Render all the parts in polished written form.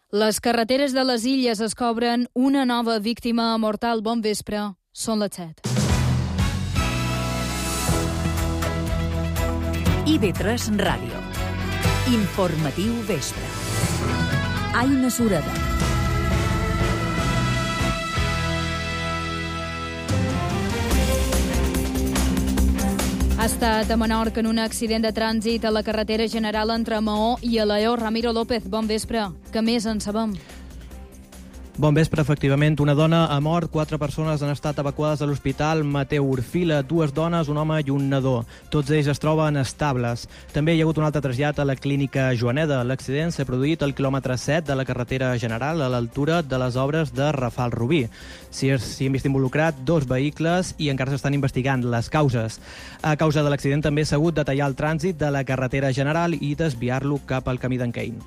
Les carreteres de les Illes es cobren una nova víctima mortal. Bon vespre, són les 7. IB3 Ràdio. Informatiu vespre. Aina Sureda. Ha estat a Menorca en un accident de trànsit a la carretera general entre Maó i Alaior. Ramiro López, bon vespre. Què més en sabem? Bon vespre, efectivament. Una dona ha mort, 4 persones han estat evacuades a l'hospital Mateu Orfila, 2 dones, un home i un nadó. Tots ells es troben estables. També hi ha hagut un altre trasllat a la clínica Joaneda. L'accident s'ha produït al quilòmetre 7 de la carretera general, a l'altura de les obres de Rafal Rubí. S'hi han vist involucrat 2 vehicles i encara s'estan investigant les causes. A causa de l'accident també s'ha hagut de tallar el trànsit de la carretera general i desviar-lo cap al camí d'Encain.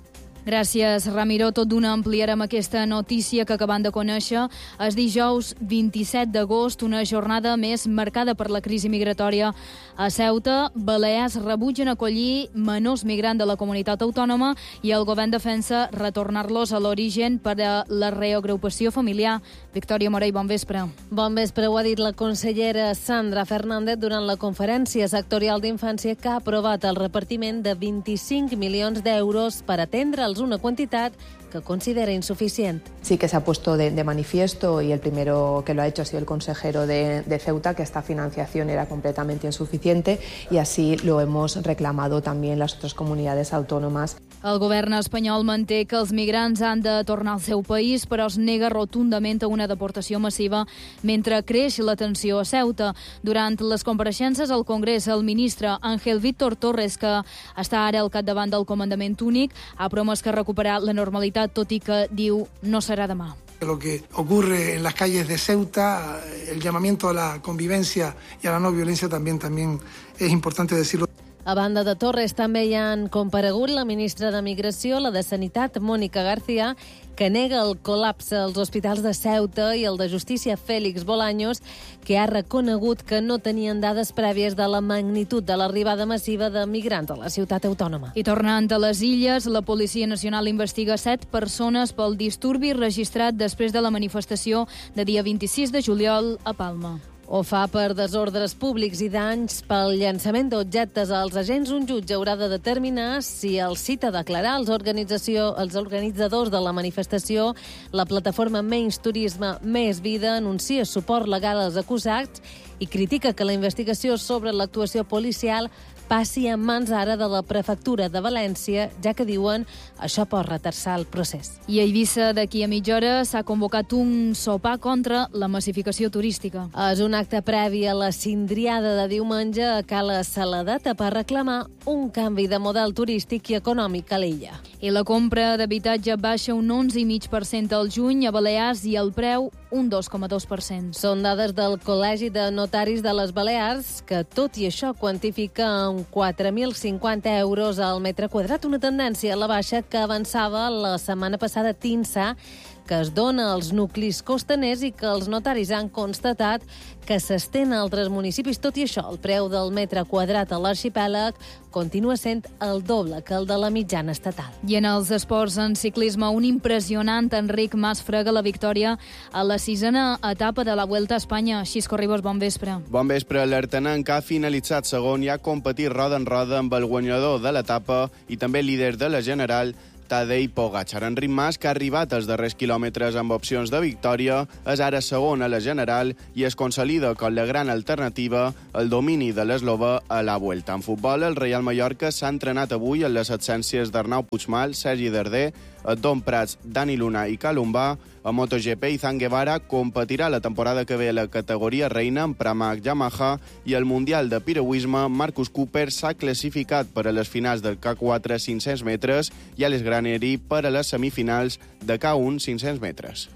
Gràcies, Ramiro. Tot d'una ampliarem aquesta notícia que acabem de conèixer. És dijous 27 d'agost, una jornada més marcada per la crisi migratòria a Ceuta. Balears rebutgen acollir menors migrants de la comunitat autònoma i el govern defensa retornar-los a l'origen per a la reagrupació familiar. Victòria Morell, bon vespre. Bon vespre, ho ha dit la consellera Sandra Fernández durant la conferència sectorial d'infància que ha aprovat el repartiment de 25 milions d'euros per atendre'ls, una quantitat que considera insuficient. Sí que se ha puesto de manifiesto, y el primero que lo ha hecho ha sido el consejero de Ceuta, que esta financiación era completamente insuficiente, y así lo hemos reclamado también las otras comunidades autónomas. El govern espanyol manté que els migrants han de tornar al seu país, però es nega rotundament a una deportació massiva mentre creix la tensió a Ceuta. Durant les compareixences al Congrés, el ministre Ángel Víctor Torres, que està ara al capdavant del comandament únic, ha promès que recuperar la normalitat, tot i que diu no serà demà. Lo que ocurre en las calles de Ceuta, el llamamiento a la convivencia y a la no violencia también es importante decirlo. A banda de Torres també hi han comparegut la ministra de Migració, la de Sanitat, Mónica García, que nega el col·lapse als hospitals de Ceuta, i el de Justícia, Félix Bolaños, que ha reconegut que no tenien dades prèvies de la magnitud de l'arribada massiva de migrants a la ciutat autònoma. I tornant a les Illes, la Policia Nacional investiga 7 persones pel disturbi registrat després de la manifestació de dia 26 de juliol a Palma. Ho fa per desordres públics i danys pel llançament d'objectes als agents. Un jutge haurà de determinar si els cita a declarar els organitzadors de la manifestació. La plataforma Menys Turisme, Més Vida anuncia suport legal als acusats i critica que la investigació sobre l'actuació policial passi en mans ara de la prefectura de València, ja que diuen això pot retardar el procés. I a Eivissa, d'aquí a mitja hora, s'ha convocat un sopar contra la massificació turística. És un acte previ a la cindriada de diumenge a Cala Saladeta per reclamar un canvi de model turístic i econòmic a l'illa. I la compra d'habitatge baixa un 11,5% al juny a Balears i el preu un 2,2%. Són dades del Col·legi de Notaris de les Balears, que tot i això quantifica en 4.050 euros al metre quadrat, una tendència a la baixa que avançava la setmana passada TINSA, que es dona als nuclis costaners i que els notaris han constatat que s'estén a altres municipis. Tot i això, el preu del metre quadrat a l'arxipèlag continua sent el doble que el de la mitjana estatal. I en els esports, en ciclisme, un impressionant Enric Mas frega la victòria a la 6a etapa de la Vuelta a Espanya. Xisco Ribos, bon vespre. Bon vespre. L'Artenenc ha finalitzat segon i ha competit roda en roda amb el guanyador de l'etapa i també líder de la general, Tadej Pogačar. Enric Mas, que ha arribat als darrers quilòmetres amb opcions de victòria, és ara segon a la general i es consolida com la gran alternativa al domini de l'eslovè a la Vuelta. En futbol, el Real Mallorca s'ha entrenat avui en les absències d'Arnau Puigmal, Sergi Darder, Don Prats, Dani Luna i Calombà. A MotoGP, Izan Guevara competirà la temporada que ve a la categoria reina en Pramac Yamaha, i al Mundial de Piragüisme, Marcus Cooper s'ha classificat per a les finals del K4 500 metres i Alex Graneri per a les semifinals de K1 500 metres.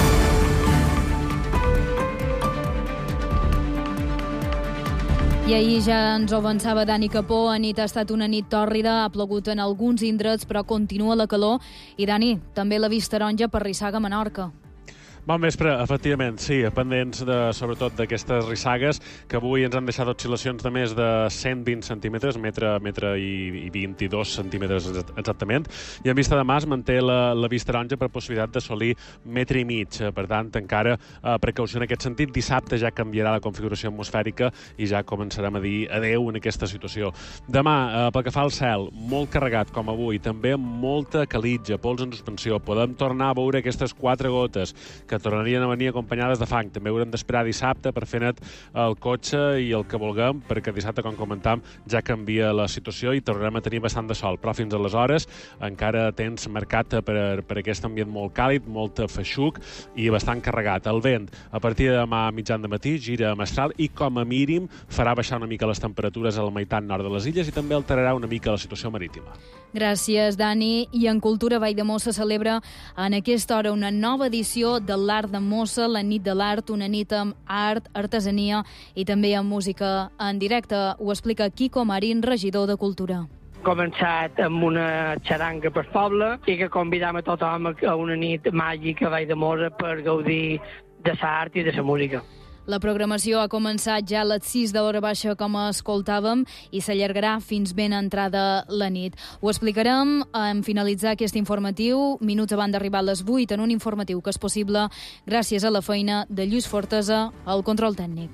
I ahir ja ens ho avançava Dani Capó, a nit ha estat una nit tòrrida, ha plogut en alguns indrets, però continua la calor. I Dani, també la vista taronja per Rissaga, Menorca. Bon vespre, efectivament, sí, pendents sobretot d'aquestes rissagues que avui ens han deixat oscil·lacions de més de 120 centímetres, metre i 22 centímetres exactament, i en vista de mà es manté la vista taronja per possibilitat d'assolir metre i mig. Per tant, encara precaució en aquest sentit. Dissabte ja canviarà la configuració atmosfèrica i ja començarem a dir adeu en aquesta situació. Demà, pel que fa al cel, molt carregat com avui, també amb molta calitja, pols en suspensió. Podem tornar a veure aquestes 4 gotes que tornarien a venir acompanyades de fang. També haurem d'esperar dissabte per fer net el cotxe i el que vulguem, perquè dissabte, com comentàvem, ja canvia la situació i tornarem a tenir bastant de sol. Però fins aleshores encara temps marcat per aquest ambient molt càlid, molt feixuc i bastant carregat. El vent, a partir de demà mitjan de matí, gira a mestral i, com a mínim, farà baixar una mica les temperatures a la meitat nord de les illes i també alterarà una mica la situació marítima. Gràcies, Dani. I en Cultura, Valldemossa celebra en aquesta hora una nova edició de l'Art de Mossa, la nit de l'art, una nit amb art, artesania i també amb música en directe. Ho explica Quico Marín, regidor de Cultura. Començat amb una xaranga per poble i que convidam a tothom a una nit màgica a Valldemossa per gaudir de l'art i de la música. La programació ha començat ja a les 6 de l'hora baixa, com escoltàvem, i s'allargarà fins ben entrada la nit. Ho explicarem en finalitzar aquest informatiu, minuts abans d'arribar a les 8, en un informatiu que és possible gràcies a la feina de Lluís Fortesa, al control tècnic.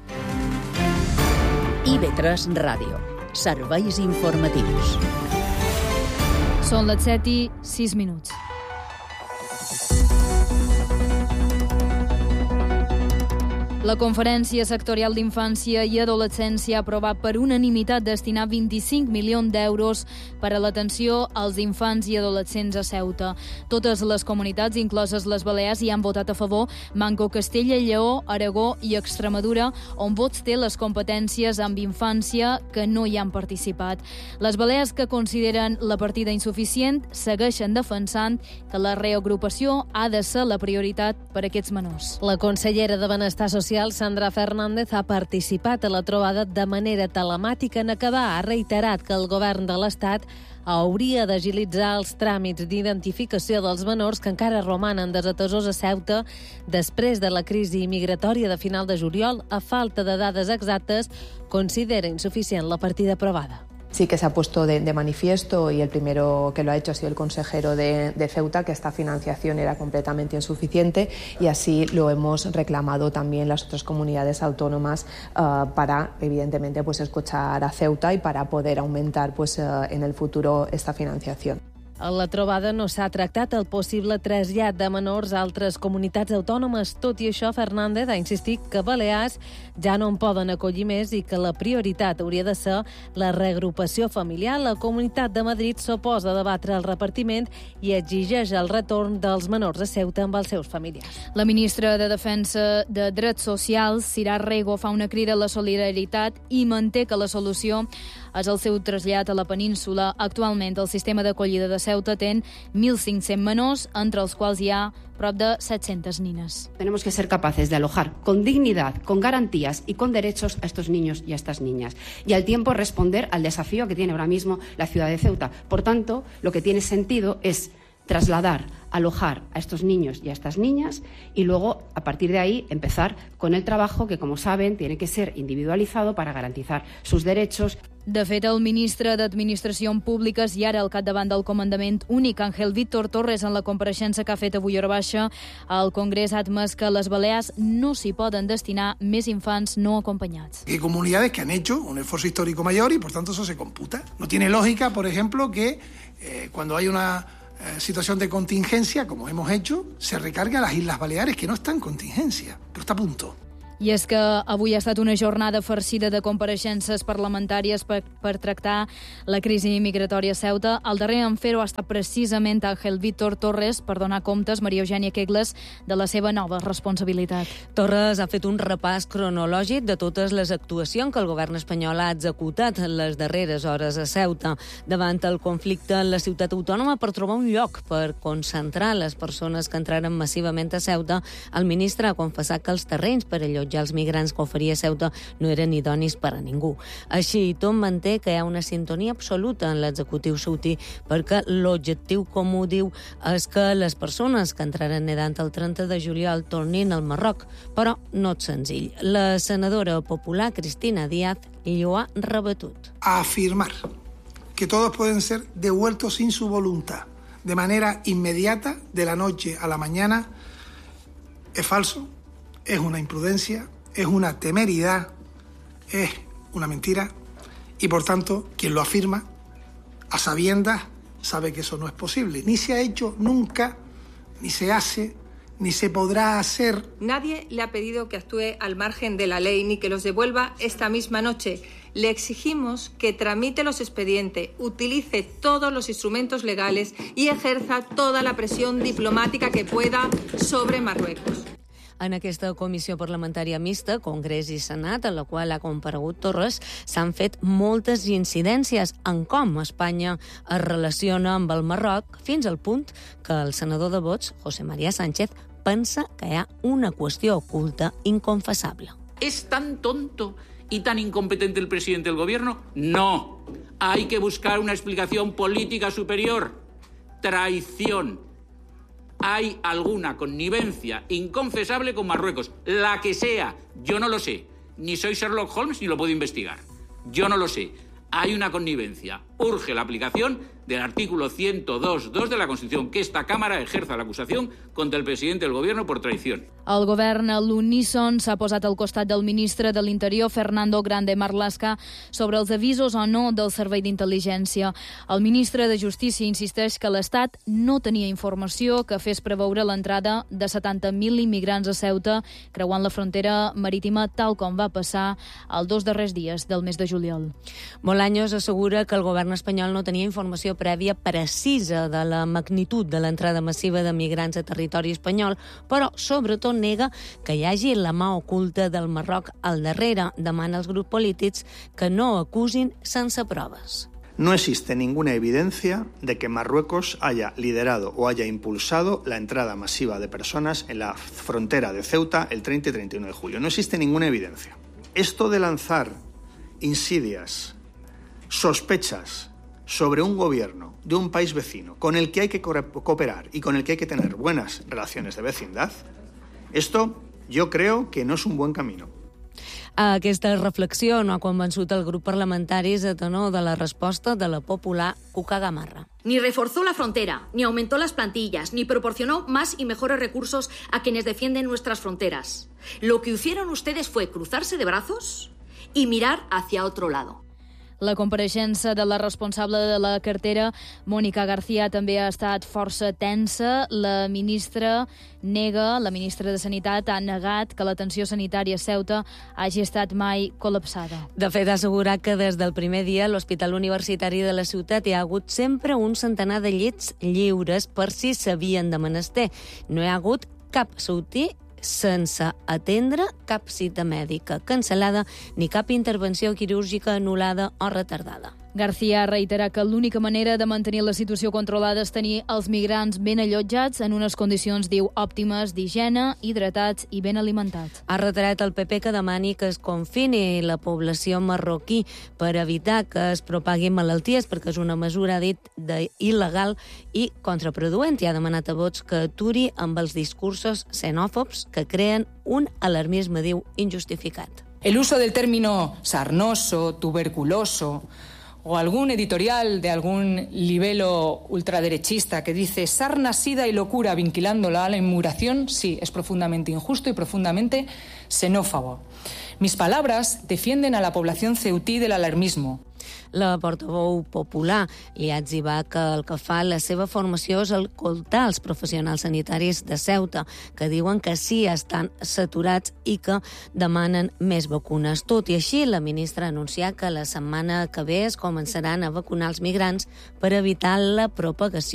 IB3 Ràdio. Serveis informatius. Són les 7:06. La Conferència Sectorial d'Infància i Adolescència ha aprovat per unanimitat destinar 25 milions d'euros per a l'atenció als infants i adolescents a Ceuta. Totes les comunitats, incloses les Balears, hi han votat a favor, manco Castella, Lleó, Aragó i Extremadura, on Vox té les competències amb infància que no hi han participat. Les Balears, que consideren la partida insuficient, segueixen defensant que la reagrupació ha de ser la prioritat per a aquests menors. La consellera de Benestar Social, Sandra Fernández, ha participat a la trobada de manera telemàtica. En acabar, ha reiterat que el govern de l'Estat hauria d'agilitzar els tràmits d'identificació dels menors que encara romanen desatesos a Ceuta després de la crisi migratòria de final de juliol. A falta de dades exactes, considera insuficient la partida aprovada. Sí que se ha puesto de manifiesto, y el primero que lo ha hecho ha sido el consejero de Ceuta, que esta financiación era completamente insuficiente, y así lo hemos reclamado también las otras comunidades autónomas para, evidentemente, pues escuchar a Ceuta y para poder aumentar pues en el futuro esta financiación. A la trobada no s'ha tractat el possible trasllat de menors a altres comunitats autònomes. Tot i això, Fernández ha insistit que Balears ja no en poden acollir més i que la prioritat hauria de ser la reagrupació familiar. La Comunitat de Madrid s'oposa a debatre el repartiment i exigeix el retorn dels menors a Ceuta amb els seus familiars. La ministra de Defensa de Drets Socials, Sirà Rego, fa una crida a la solidaritat i manté que la solució és el seu trasllat a la península. Actualment, el sistema d'acollida de Ceuta té 1.500 menors, entre els quals hi ha prop de 700 niñas. Tenemos que ser capaces de alojar con dignidad, con garantías y con derechos a estos niños y a estas niñas. Y al tiempo responder al desafío que tiene ahora mismo la ciudad de Ceuta. Por tanto, lo que tiene sentido es trasladar, alojar a estos niños y a estas niñas y luego, a partir de ahí, empezar con el trabajo que, como saben, tiene que ser individualizado para garantizar sus derechos. De fet, el ministre d'Administracions Públiques i ara al capdavant del comandament únic, Ángel Víctor Torres, en la compareixença que ha fet avui a hora baixa al Congrés, ha admès que a les Balears no s'hi poden destinar més infants no acompanyats. Hay comunidades que han hecho un esfuerzo histórico mayor y, por tanto, eso se computa. No tiene lógica, por ejemplo, que cuando hay una situación de contingencia, como hemos hecho, se recargue a las Islas Baleares, que no está en contingencia, pero está a punto. I és que avui ha estat una jornada farcida de compareixences parlamentàries per tractar la crisi migratòria a Ceuta. El darrer en fer-ho ha estat precisament Ángel Víctor Torres per donar comptes, Maria Eugènia Kegles, de la seva nova responsabilitat. Torres ha fet un repàs cronològic de totes les actuacions que el govern espanyol ha executat en les darreres hores a Ceuta davant el conflicte en la ciutat autònoma per trobar un lloc per concentrar les persones que entraren massivament a Ceuta. El ministre ha confessat que els terrenys per allotjar allotjar els migrants que oferia Ceuta no eren idonis per a ningú. Així i tot manté que hi ha una sintonia absoluta en l'executiu saudí perquè l'objectiu, com ho diu, és que les persones que entraran nedant el 30 de juliol tornin al Marroc, però no és senzill. La senadora popular Cristina Díaz li ho ha rebatut. A afirmar que todos pueden ser devueltos sin su voluntad, de manera inmediata, de la noche a la mañana, es falso, es una imprudencia, es una temeridad, es una mentira y, por tanto, quien lo afirma, a sabiendas, sabe que eso no es posible. Ni se ha hecho nunca, ni se hace, ni se podrá hacer. Nadie le ha pedido que actúe al margen de la ley ni que los devuelva esta misma noche. Le exigimos que tramite los expedientes, utilice todos los instrumentos legales y ejerza toda la presión diplomática que pueda sobre Marruecos. En aquesta comissió parlamentària mixta, Congrés i Senat, en la qual ha comparegut Torres, s'han fet moltes incidències en com Espanya es relaciona amb el Marroc, fins al punt que el senador de Vox, José María Sánchez, pensa que hi ha una qüestió oculta inconfessable. ¿Es tan tonto y tan incompetente el presidente del gobierno? No. Hay que buscar una explicación política superior. Traición. Hay alguna connivencia inconfesable con Marruecos, la que sea. Yo no lo sé. Ni soy Sherlock Holmes ni lo puedo investigar. Yo no lo sé. Hay una connivencia. Urge la aplicación del artículo 102.2 de la Constitución, que esta Cámara ejerza la acusación contra el presidente del Gobierno por traición. El govern a l'uníson s'ha posat al costat del ministre de l'Interior, Fernando Grande Marlaska, sobre els avisos o no del Servei d'Intel·ligència. El ministre de Justícia insisteix que l'Estat no tenia informació que fes preveure l'entrada de 70.000 immigrants a Ceuta, creuant la frontera marítima, tal com va passar els 2 darrers dies del mes de juliol. Bolaños assegura que el govern espanyol no tenia informació prèvia precisa de la magnitud de l'entrada massiva de migrants a territori espanyol, però sobretot nega que hi hagi la mà oculta del Marroc al darrere. Demana als grups polítics que no acusin sense proves. No existe ninguna evidencia de que Marruecos haya liderado o haya impulsado la entrada masiva de personas en la frontera de Ceuta el 30 y 31 de julio. No existe ninguna evidencia. Esto de lanzar insidias, sospechas sobre un gobierno de un país vecino con el que hay que cooperar y con el que hay que tener buenas relaciones de vecindad, esto yo creo que no es un buen camino. Aquesta reflexió no ha convençut el grup parlamentari a tenor de la resposta de la popular Cuca Gamarra. Ni reforzó la frontera, ni aumentó las plantillas, ni proporcionó más y mejores recursos a quienes defienden nuestras fronteras. Lo que hicieron ustedes fue cruzarse de brazos y mirar hacia otro lado. La compareixença de la responsable de la cartera, Mónica García, també ha estat força tensa. La ministra de Sanitat ha negat que l'atenció sanitària a Ceuta hagi estat mai col·lapsada. De fet, ha assegurat que des del primer dia a l'Hospital Universitari de la ciutat hi ha hagut sempre un centenar de llits lliures per si s'havien de menester. No hi ha hagut cap sautí sense atendre, cap cita mèdica cancel·lada ni cap intervenció quirúrgica anul·lada o retardada. García reitera que l'única manera de mantenir la situació controlada és tenir els migrants ben allotjats en unes condicions, diu, òptimes d'higiene, hidratats i ben alimentats. Ha reiterat el PP que demani que es confini la població marroquí per evitar que es propaguin malalties, perquè és una mesura, ha dit, il·legal i contraproduent. I ha demanat a Vox que aturi amb els discursos xenòfobs que creen un alarmisme, diu, injustificat. El uso del término sarnoso, tuberculoso, o algún editorial de algún libelo ultraderechista que dice sarna, sida y locura vinculándola a la inmigración, sí, es profundamente injusto y profundamente xenófobo. Mis palabras defienden a la población ceutí del alarmismo. La portaveu popular li ha etzibat que el que fa la seva formació és escoltar els professionals sanitaris de Ceuta, que diuen que sí estan saturats i que demanen més vacunes. Tot i així, la ministra ha anunciat que la setmana que ve es començaran a vacunar els migrants per evitar la propagació